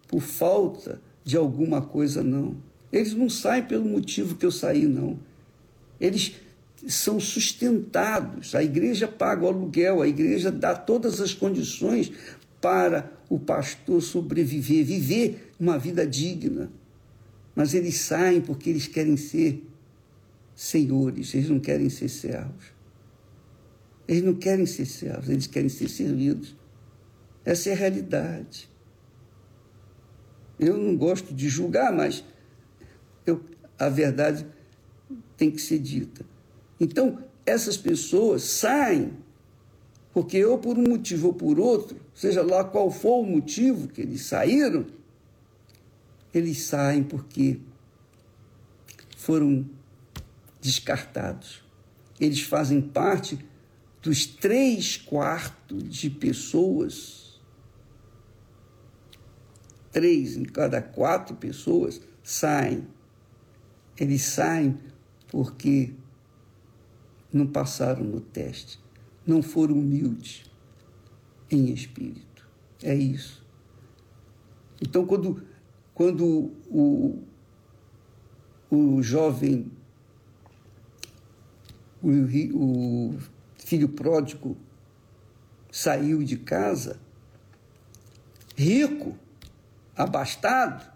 por falta de alguma coisa, não. Eles não saem pelo motivo que eu saí, não. Eles são sustentados. A igreja paga o aluguel, a igreja dá todas as condições para o pastor sobreviver, viver uma vida digna. Mas eles saem porque eles querem ser senhores, eles não querem ser servos. Eles não querem ser servos, eles querem ser servidos. Essa é a realidade. Eu não gosto de julgar, mas a verdade tem que ser dita. Então, essas pessoas saem porque ou por um motivo ou por outro, seja lá qual for o motivo que eles saíram, eles saem porque foram descartados. Eles fazem parte dos 3/4 de pessoas, 3 em cada 4 pessoas saem. Eles saem porque não passaram no teste, não foram humildes em espírito. É isso. Então, quando o jovem, o filho pródigo saiu de casa, rico, abastado,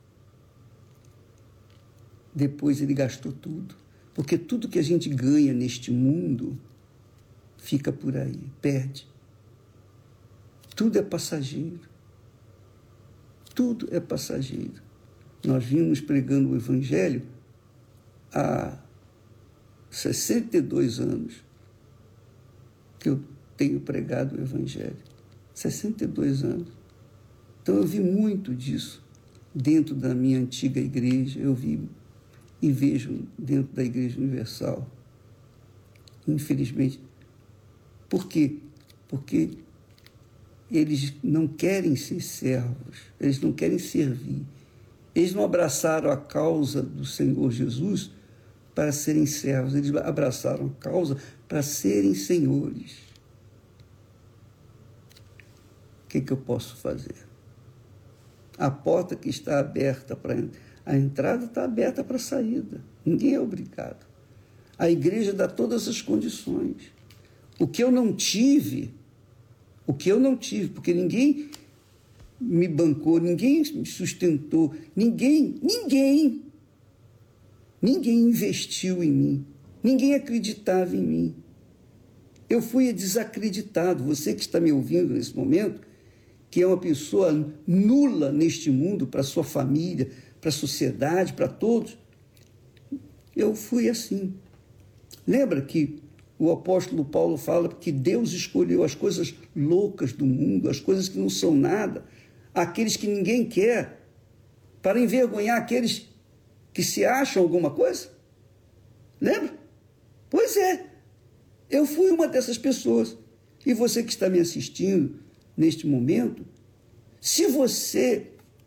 depois ele gastou tudo. Porque tudo que a gente ganha neste mundo fica por aí, perde. Tudo é passageiro. Tudo é passageiro. Nós vimos pregando o Evangelho há 62 anos que eu tenho pregado o Evangelho. 62 anos. Então eu vi muito disso dentro da minha antiga igreja, eu vi e vejo dentro da Igreja Universal. Infelizmente. Por quê? Porque eles não querem ser servos, eles não querem servir. Eles não abraçaram a causa do Senhor Jesus para serem servos, eles abraçaram a causa para serem senhores. O que eu posso fazer? A porta que está aberta para a entrada está aberta para a saída. Ninguém é obrigado. A igreja dá todas as condições. O que eu não tive, porque ninguém me bancou, ninguém me sustentou, ninguém investiu em mim, ninguém acreditava em mim. Eu fui desacreditado. Você que está me ouvindo nesse momento, que é uma pessoa nula neste mundo, para a sua família, para a sociedade, para todos, eu fui assim. Lembra que o apóstolo Paulo fala que Deus escolheu as coisas loucas do mundo, as coisas que não são nada, aqueles que ninguém quer, para envergonhar aqueles que se acham alguma coisa? Lembra? Pois é, eu fui uma dessas pessoas. E você que está me assistindo neste momento, se você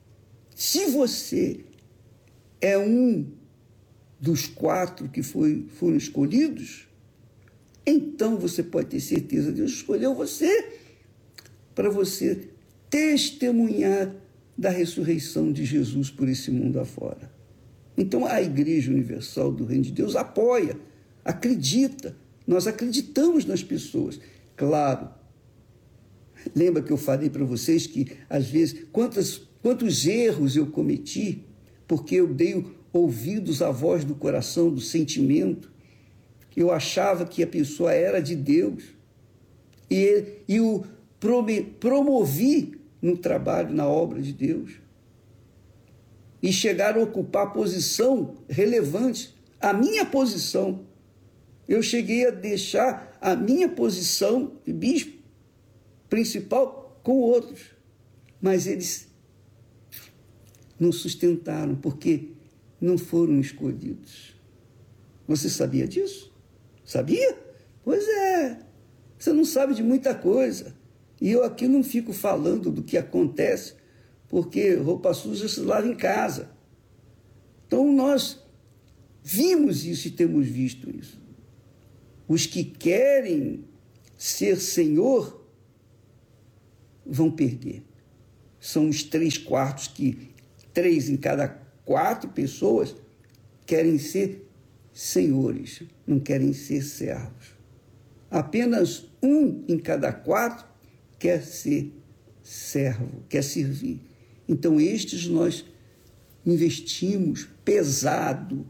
é um dos 4 que foram escolhidos, então você pode ter certeza, Deus escolheu você para você testemunhar da ressurreição de Jesus por esse mundo afora. Então a Igreja Universal do Reino de Deus apoia, acredita, nós acreditamos nas pessoas. Claro, lembra que eu falei para vocês que, às vezes, quantos erros eu cometi, porque eu dei ouvidos à voz do coração, do sentimento. Eu achava que a pessoa era de Deus e o promovi no trabalho, na obra de Deus. E chegaram a ocupar posição relevante, a minha posição. Eu cheguei a deixar a minha posição de bispo principal com outros, mas eles não sustentaram, porque não foram escolhidos. Você sabia disso? Sabia? Pois é, você não sabe de muita coisa. E eu aqui não fico falando do que acontece, porque roupa suja se lava em casa. Então nós vimos isso e temos visto isso. Os que querem ser senhor vão perder. são os 3/4 que 3 em cada 4 pessoas querem ser senhores, não querem ser servos. Apenas 1 em cada 4 quer ser servo, quer servir. Então, estes nós investimos pesado,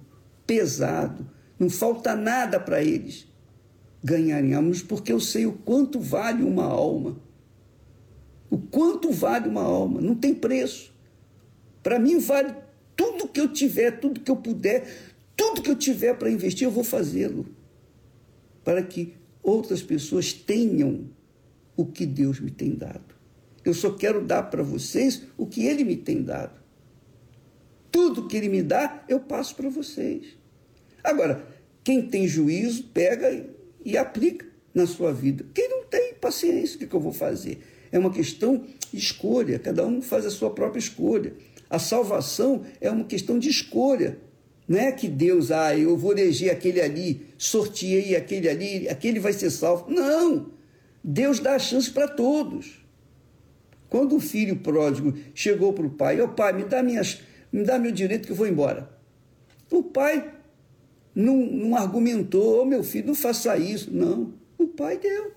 não falta nada para eles ganharem almas, porque eu sei o quanto vale uma alma. O quanto vale uma alma, não tem preço. Para mim vale tudo que eu tiver, tudo que eu puder, tudo que eu tiver para investir, eu vou fazê-lo. Para que outras pessoas tenham o que Deus me tem dado. Eu só quero dar para vocês o que Ele me tem dado. Tudo que Ele me dá, eu passo para vocês. Agora, quem tem juízo, pega e aplica na sua vida. Quem não tem, paciência, o que eu vou fazer? É uma questão de escolha, cada um faz a sua própria escolha. A salvação é uma questão de escolha. Não é que Deus, eu vou eleger aquele ali, sorteei aquele ali, aquele vai ser salvo. Não! Deus dá a chance para todos. Quando o filho pródigo chegou para o pai, pai, me dá meu direito que eu vou embora. O pai não argumentou, meu filho, não faça isso. Não, o pai deu.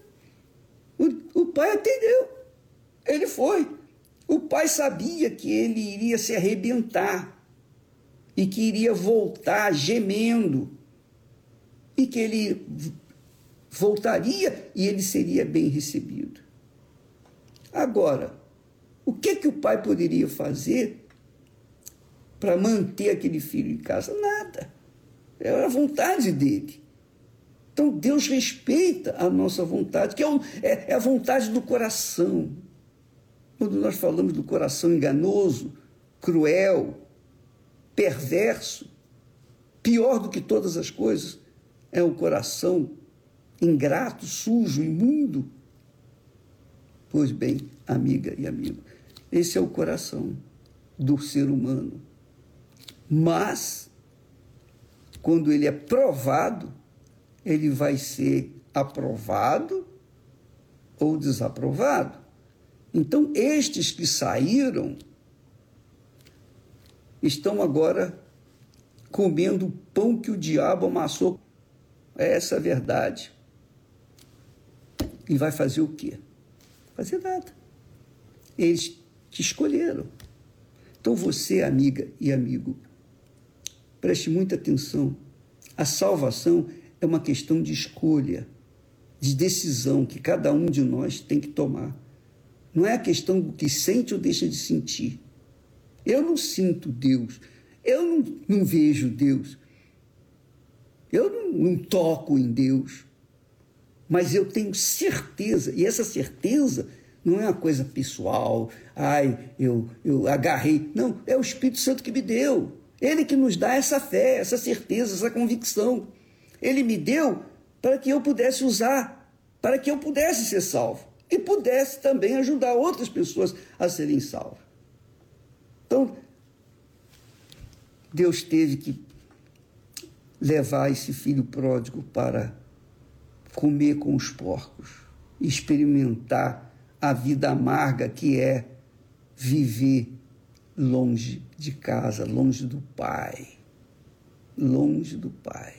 O pai atendeu. Ele foi. O pai sabia que ele iria se arrebentar e que iria voltar gemendo e que ele voltaria e ele seria bem recebido. Agora, o que o pai poderia fazer para manter aquele filho em casa? Nada. Era a vontade dele. Então, Deus respeita a nossa vontade, que é a vontade do coração. Quando nós falamos do coração enganoso, cruel, perverso, pior do que todas as coisas, é o coração ingrato, sujo, imundo. Pois bem, amiga e amigo, esse é o coração do ser humano. Mas, quando ele é provado, ele vai ser aprovado ou desaprovado. Então, estes que saíram estão agora comendo o pão que o diabo amassou. Essa é a verdade. E vai fazer o quê? Fazer nada. Eles te escolheram. Então você, amiga e amigo, preste muita atenção. A salvação é uma questão de escolha, de decisão que cada um de nós tem que tomar. Não é a questão do que sente ou deixa de sentir. Eu não sinto Deus. Eu não vejo Deus. Eu não toco em Deus. Mas eu tenho certeza, e essa certeza não é uma coisa pessoal, eu agarrei. Não, é o Espírito Santo que me deu. Ele que nos dá essa fé, essa certeza, essa convicção. Ele me deu para que eu pudesse usar, para que eu pudesse ser salvo e pudesse também ajudar outras pessoas a serem salvas. Então, Deus teve que levar esse filho pródigo para comer com os porcos, experimentar a vida amarga que é viver longe de casa, longe do Pai. Longe do Pai.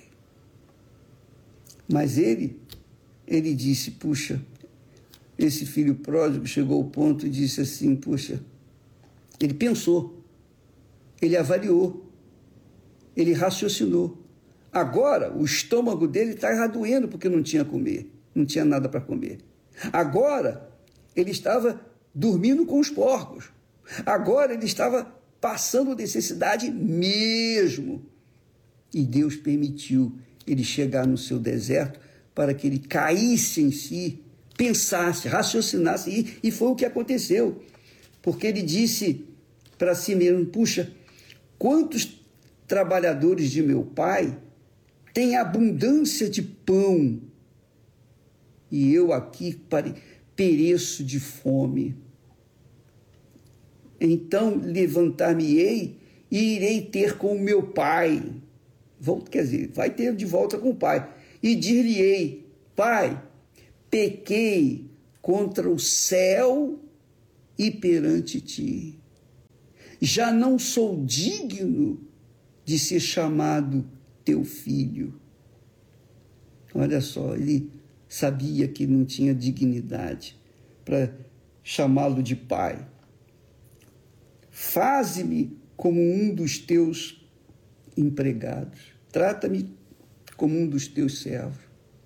Mas ele disse, puxa, esse filho pródigo chegou ao ponto e disse assim, puxa, ele pensou, ele avaliou, ele raciocinou. Agora, o estômago dele estava doendo porque não tinha comer, não tinha nada para comer. Agora, ele estava dormindo com os porcos. Agora, ele estava passando necessidade mesmo. E Deus permitiu ele chegar no seu deserto para que ele caísse em si, pensasse, raciocinasse, e foi o que aconteceu. Porque ele disse para si mesmo, puxa, quantos trabalhadores de meu pai têm abundância de pão e eu aqui pereço de fome. Então levantar-me-ei e irei ter com o meu pai. Quer dizer, vai ter de volta com o pai. E dir-lhe-ei, pai, pequei contra o céu e perante ti. Já não sou digno de ser chamado teu filho. Olha só, ele sabia que não tinha dignidade para chamá-lo de pai. Faze-me como um dos teus empregados. Trata-me como um dos teus servos.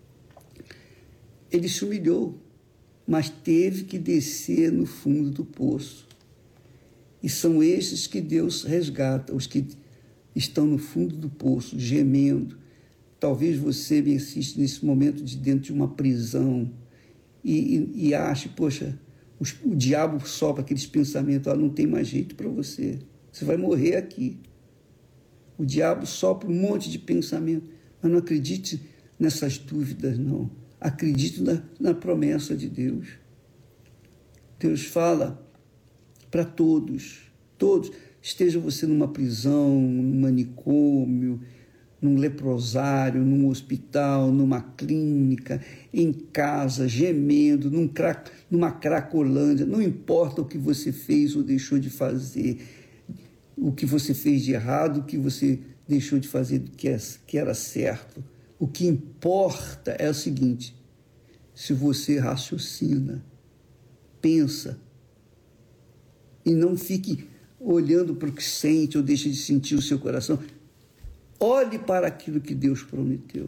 Ele se humilhou, mas teve que descer no fundo do poço. E são esses que Deus resgata, os que estão no fundo do poço, gemendo. Talvez você me assista nesse momento de dentro de uma prisão e ache, poxa, o diabo sopra aqueles pensamentos, não tem mais jeito para você, você vai morrer aqui. O diabo sopra um monte de pensamento, mas não acredite nessas dúvidas, não. Acredite na promessa de Deus. Deus fala para todos, esteja você numa prisão, num manicômio, num leprosário, num hospital, numa clínica, em casa, gemendo, numa cracolândia, não importa o que você fez ou deixou de fazer, o que você fez de errado, o que você deixou de fazer que era certo. O que importa é o seguinte: se você raciocina, pensa, e não fique olhando para o que sente ou deixe de sentir o seu coração. Olhe para aquilo que Deus prometeu.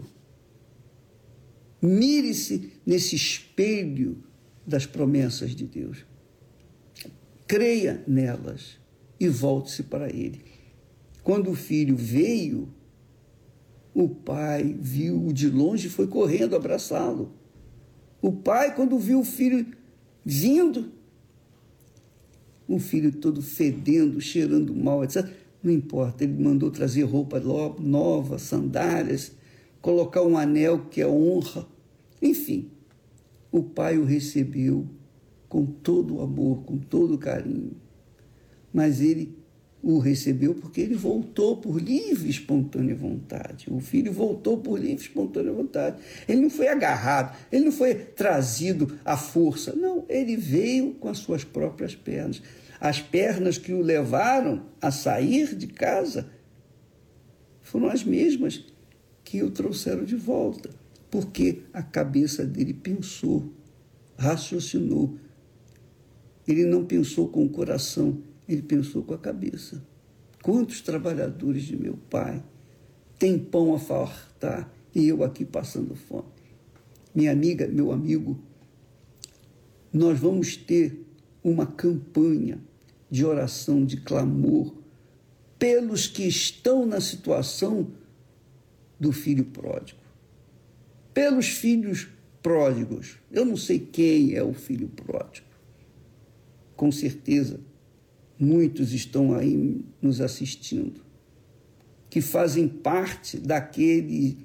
Mire-se nesse espelho das promessas de Deus. Creia nelas e volte-se para Ele. Quando o filho veio, o pai viu-o de longe e foi correndo abraçá-lo. O pai, quando viu o filho vindo, um filho todo fedendo, cheirando mal, etc., não importa, ele mandou trazer roupa nova, sandálias, colocar um anel que é honra. Enfim, o pai o recebeu com todo o amor, com todo o carinho. Mas ele o recebeu porque ele voltou por livre e espontânea vontade. O filho voltou por livre e espontânea vontade. Ele não foi agarrado, ele não foi trazido à força. Não, ele veio com as suas próprias pernas. As pernas que o levaram a sair de casa foram as mesmas que o trouxeram de volta, porque a cabeça dele pensou, raciocinou. Ele não pensou com o coração, ele pensou com a cabeça. Quantos trabalhadores de meu pai têm pão a fartar e eu aqui passando fome? Minha amiga, meu amigo, nós vamos ter uma campanha de oração, de clamor, pelos que estão na situação do filho pródigo. Pelos filhos pródigos. Eu não sei quem é o filho pródigo. Com certeza, muitos estão aí nos assistindo, que fazem parte daqueles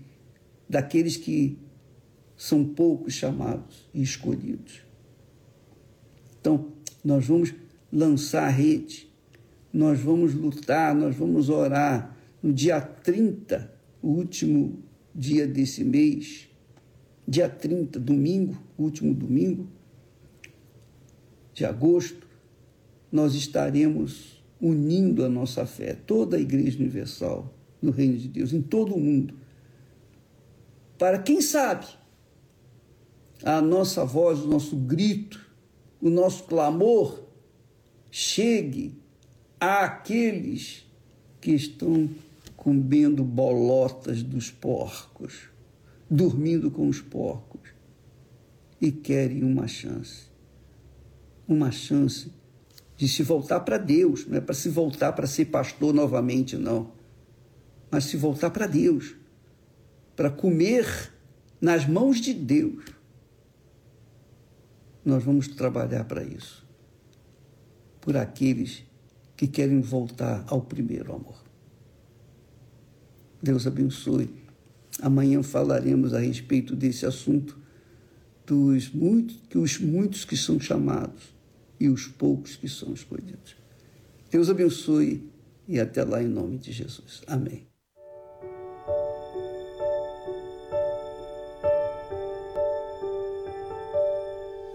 que são poucos chamados e escolhidos. Então, nós vamos lançar a rede, nós vamos lutar, nós vamos orar. No dia 30, o último dia desse mês, dia 30, domingo, último domingo de agosto, nós estaremos unindo a nossa fé, toda a Igreja Universal no Reino de Deus, em todo o mundo, para, quem sabe, a nossa voz, o nosso grito, o nosso clamor chegue àqueles que estão comendo bolotas dos porcos, dormindo com os porcos e querem uma chance de se voltar para Deus. Não é para se voltar para ser pastor novamente, não, mas se voltar para Deus, para comer nas mãos de Deus. Nós vamos trabalhar para isso, por aqueles que querem voltar ao primeiro amor. Deus abençoe. Amanhã falaremos a respeito desse assunto, os muitos que são chamados e os poucos que são escolhidos. Deus abençoe e até lá em nome de Jesus. Amém.